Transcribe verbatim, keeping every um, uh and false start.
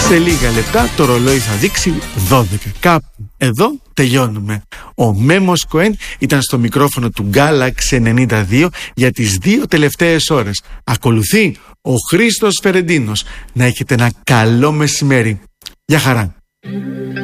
Σε λίγα λεπτά το ρολόι θα δείξει δώδεκα. Κάπου εδώ τελειώνουμε. Ο Μέμος Κοέν ήταν στο μικρόφωνο του Galaxy ενενήντα δύο για τις δύο τελευταίες ώρες. Ακολουθεί ο Χρήστος Φερεντίνος. Να έχετε ένα καλό μεσημέρι. Γεια χαρά.